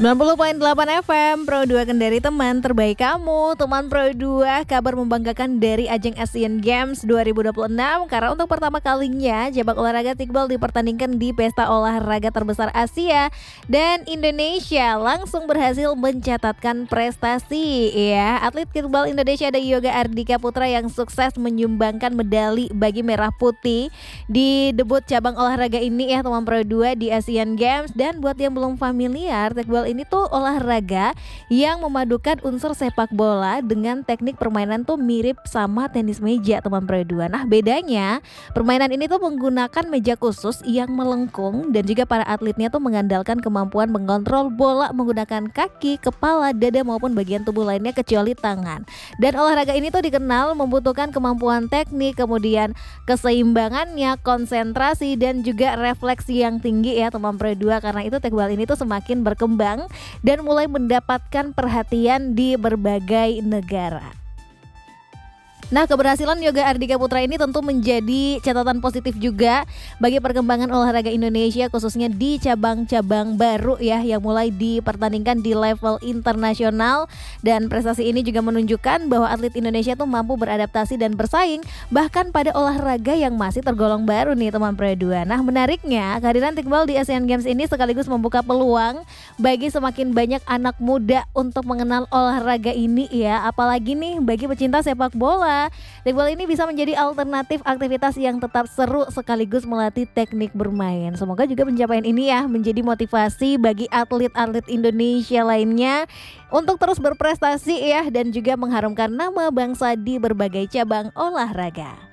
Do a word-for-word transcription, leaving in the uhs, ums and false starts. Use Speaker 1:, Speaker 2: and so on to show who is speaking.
Speaker 1: sembilan puluh koma delapan F M Pro dua Kendari, teman terbaik kamu. Teman Pro dua, kabar membanggakan dari ajang Asian Games dua ribu dua puluh enam karena untuk pertama kalinya cabang olahraga kickball dipertandingkan di pesta olahraga terbesar Asia dan Indonesia langsung berhasil mencatatkan prestasi ya. Atlet kickball Indonesia ada Yoga Ardika Putra yang sukses menyumbangkan medali bagi Merah Putih di debut cabang olahraga ini ya teman Pro dua di Asian Games. Dan buat yang belum familiar, kickball ini tuh olahraga yang memadukan unsur sepak bola dengan teknik permainan tuh mirip sama tenis meja teman Pro dua. Nah bedanya permainan ini tuh menggunakan meja khusus yang melengkung dan juga para atletnya tuh mengandalkan kemampuan mengontrol bola menggunakan kaki, kepala, dada maupun bagian tubuh lainnya kecuali tangan. Dan olahraga ini tuh dikenal membutuhkan kemampuan teknik, kemudian keseimbangannya, konsentrasi dan juga refleksi yang tinggi ya teman Pro dua. Karena itu kickball ini tuh semakin berkembang dan mulai mendapatkan perhatian di berbagai negara. Nah, keberhasilan Yoga Ardika Putra ini tentu menjadi catatan positif juga bagi perkembangan olahraga Indonesia, khususnya di cabang-cabang baru ya yang mulai dipertandingkan di level internasional. Dan prestasi ini juga menunjukkan bahwa atlet Indonesia tuh mampu beradaptasi dan bersaing bahkan pada olahraga yang masih tergolong baru nih teman Pro dua. Nah, menariknya kehadiran kickball di Asian Games ini sekaligus membuka peluang bagi semakin banyak anak muda untuk mengenal olahraga ini ya, apalagi nih bagi pecinta sepak bola. Kickball ini bisa menjadi alternatif aktivitas yang tetap seru sekaligus melatih teknik bermain. Semoga juga pencapaian ini ya menjadi motivasi bagi atlet-atlet Indonesia lainnya untuk terus berprestasi ya dan juga mengharumkan nama bangsa di berbagai cabang olahraga.